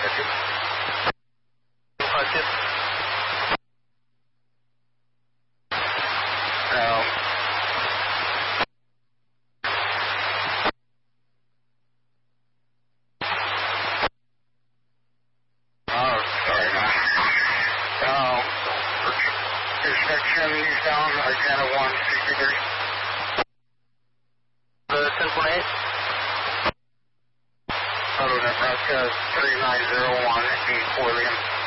Down, Channel 1, 63. 10.8. Auto Nebraska 3901, 84 Liam.